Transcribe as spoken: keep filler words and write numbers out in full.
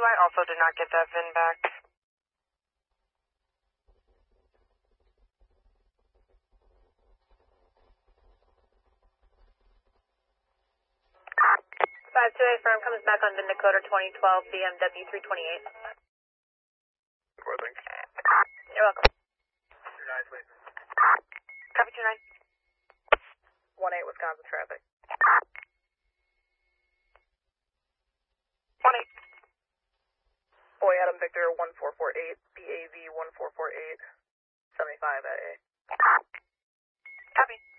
two, I also did not get that V I N back. five two eight firm comes back on Vindicator twenty twelve B M W three twenty-eight. Four, thanks. You're welcome. Two nine, please. Copy two nine. one eight Wisconsin traffic. one eight. Boy Adam Victor one four four eight, B A V one four four eight, seventy-five at A. Copy.